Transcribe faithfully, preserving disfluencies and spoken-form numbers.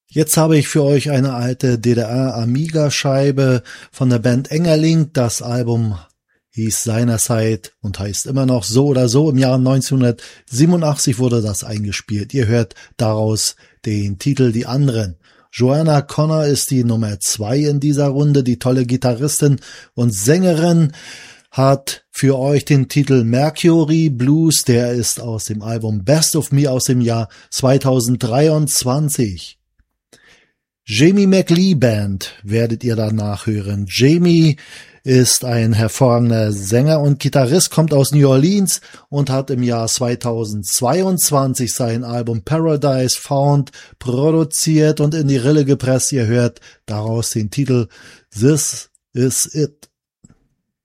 Jetzt habe ich für euch eine alte D D R-Amiga-Scheibe von der Band Engerling. Das Album hieß seinerzeit und heißt immer noch so oder so. Im Jahr neunzehnhundertsiebenundachtzig wurde das eingespielt. Ihr hört daraus den Titel Die anderen. Joanna Connor ist die Nummer zwei in dieser Runde. Die tolle Gitarristin und Sängerin hat für euch den Titel Mercury Blues. Der ist aus dem Album Best of Me aus dem Jahr zweitausenddreiundzwanzig. Jamie McLean Band werdet ihr danach hören. Jamie ist ein hervorragender Sänger und Gitarrist, kommt aus New Orleans und hat im Jahr zweitausendzweiundzwanzig sein Album Paradise Found produziert und in die Rille gepresst. Ihr hört daraus den Titel This Is It.